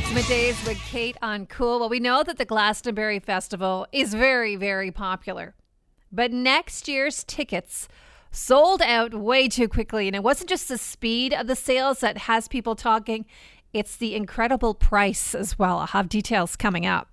It's Middays with Kate on Cool. Well, we know that the Glastonbury Festival is very, very popular. But next year's tickets sold out way too quickly. And it wasn't just the speed of the sales that has people talking, it's the incredible price as well. I'll have details coming up.